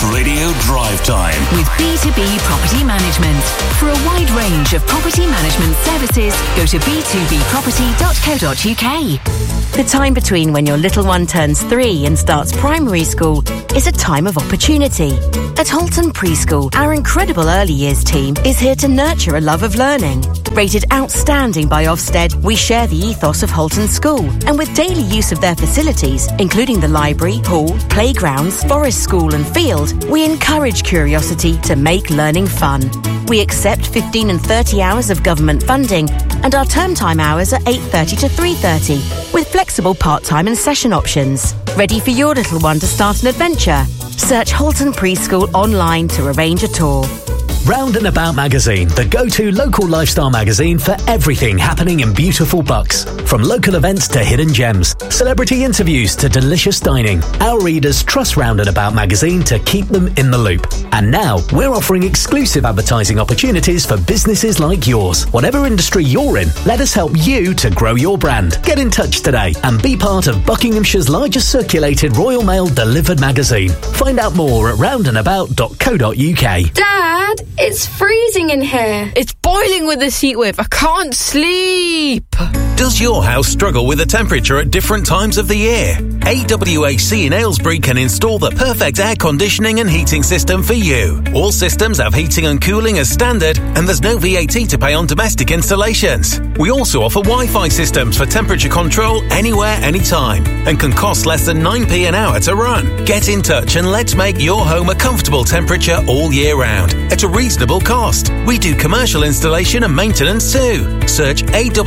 Radio Drive Time with B2B Property Management. For a wide range of property management services, go to b2bproperty.co.uk. The time between when your little one turns 3 and starts primary school is a time of opportunity. At Holton Preschool, our incredible early years team is here to nurture a love of learning. Rated outstanding by Ofsted, we share the ethos of Holton School, and with daily use of their facilities, including the library, hall, playgrounds, forest school and field, we encourage curiosity to make learning fun. We accept 15 and 30 hours of government funding, and our term time hours are 8:30 to 3:30, with flexible part-time and session options. Ready for your little one to start an adventure? Search Holton Preschool online to arrange a tour. Round and About magazine, the go-to local lifestyle magazine for everything happening in beautiful Bucks. From local events to hidden gems, celebrity interviews to delicious dining, our readers trust Round and About magazine to keep them in the loop. And now, we're offering exclusive advertising opportunities for businesses like yours. Whatever industry you're in, let us help you to grow your brand. Get in touch today and be part of Buckinghamshire's largest circulated Royal Mail delivered magazine. Find out more at roundandabout.co.uk. Dad, it's freezing in here. It's boiling with this heat wave. I can't sleep. Does your house struggle with the temperature at different times of the year? AWAC in Aylesbury can install the perfect air conditioning and heating system for you. All systems have heating and cooling as standard, and there's no VAT to pay on domestic installations. We also offer Wi-Fi systems for temperature control anywhere, anytime, and can cost less than 9p an hour to run. Get in touch and let's make your home a comfortable temperature all year round at a reasonable cost. We do commercial installation and maintenance too. Search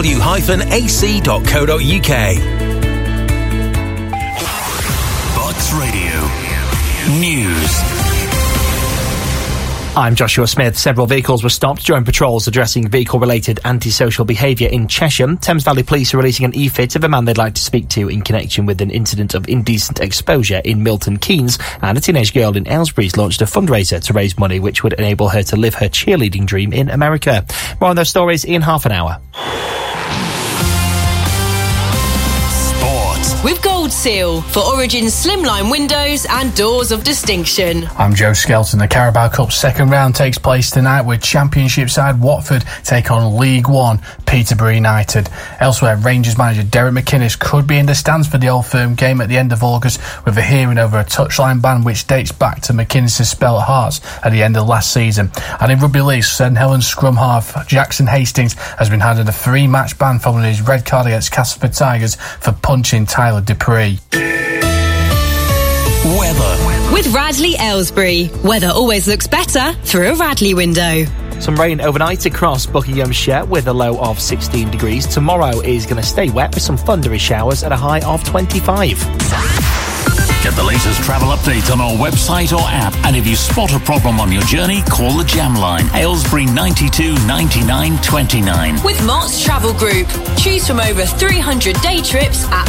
aw-ac.co.uk. Bucks Radio News. I'm Joshua Smith. Several vehicles were stopped during patrols addressing vehicle-related antisocial behaviour in Chesham. Thames Valley Police are releasing an e-fit of a man they'd like to speak to in connection with an incident of indecent exposure in Milton Keynes, and a teenage girl in Aylesbury's launched a fundraiser to raise money which would enable her to live her cheerleading dream in America. More on those stories in half an hour. With Gold Seal for Origin's slimline windows and doors of distinction. I'm Joe Skelton. The Carabao Cup second round takes place tonight with Championship side Watford take on League One Peterborough United. Elsewhere, Rangers manager Derek McInnes could be in the stands for the Old Firm game at the end of August with a hearing over a touchline ban which dates back to McInnes' spell at Hearts at the end of last season. And in rugby league, St Helens scrum half Jackson Hastings has been handed a 3-match ban following his red card against Castleford Tigers for punching Tyler Dupree. Weather. With Radley Aylesbury. Weather always looks better through a Radley window. Some rain overnight across Buckinghamshire with a low of 16 degrees. Tomorrow is going to stay wet with some thundery showers at a high of 25. Get the latest travel updates on our website or app. And if you spot a problem on your journey, call the Jam Line. Aylesbury 92 99 29. With Mott's Travel Group. Choose from over 300 day trips at